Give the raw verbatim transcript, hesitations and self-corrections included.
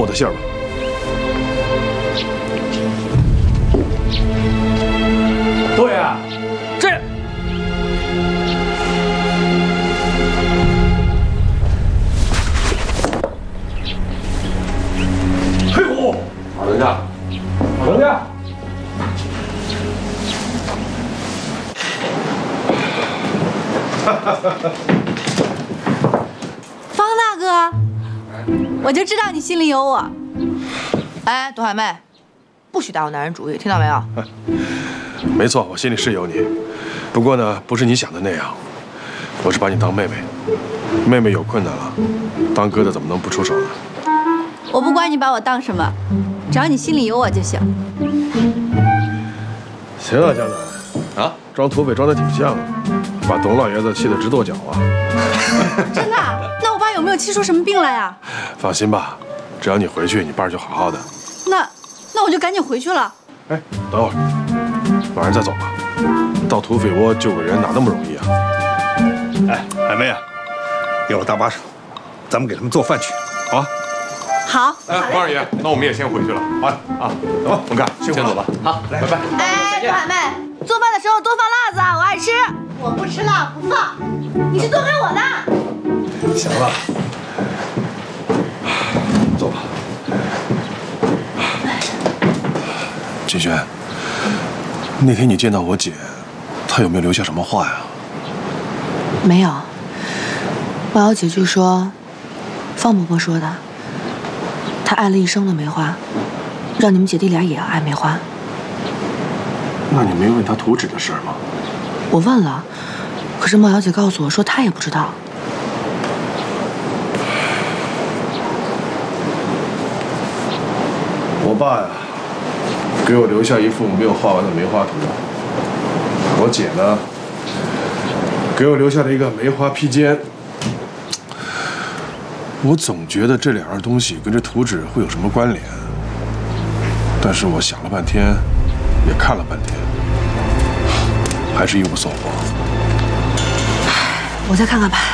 的信儿吧。 对啊，这。 黑虎，马等下，马等下。 方大哥，我就知道你心里有我。 哎，董海妹，不许打我男人主意，听到没有？ 没错，我心里是有你，不过呢，不是你想的那样。我是把你当妹妹，妹妹有困难了，当哥的怎么能不出手呢？ 我不管你把我当什么，只要你心里有我就行。 行啊，江南啊，装土匪装的挺像，把董老爷子气得直跺脚啊！ 真的？那我爸有没有气出什么病来呀？ 放心吧，只要你回去，你爸就好好的。 那那我就赶紧回去了。 哎，等会儿，晚上再走吧。到土匪窝救个人哪那么容易啊？ 哎，海妹啊，有了大把手，咱们给他们做饭去，好啊。 好， 哎，王二爷，那我们也先回去了。好啊，走，文凯，先走吧。好，来，拜拜。 哎，董海妹，做饭的时候多放辣子啊，我爱吃。我不吃辣，不放。你是做给我的。 行了，走吧。金轩，那天你见到我姐，她有没有留下什么话呀？ 没有。我瑶姐就说，方伯伯说的。 他爱了一生的梅花，让你们姐弟俩也要爱梅花。 那你没问他图纸的事吗？ 我问了，可是莫小姐告诉我说她也不知道。 我爸呀，给我留下一幅没有画完的梅花图。我姐呢，给我留下了一个梅花披肩。 我总觉得这两样东西跟这图纸会有什么关联，但是我想了半天，也看了半天，还是一无所获。 我再看看吧。